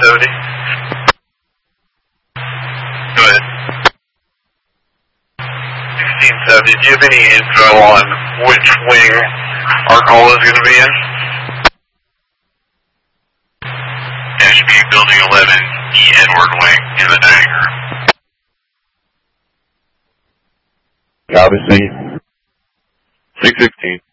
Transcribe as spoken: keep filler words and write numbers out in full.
seventy. Go ahead. sixteen seventy, do you have any info on which wing our call is going to be in? Yeah, it should be Building eleven, E. Edward wing in the dining room. Obviously, six sixteen.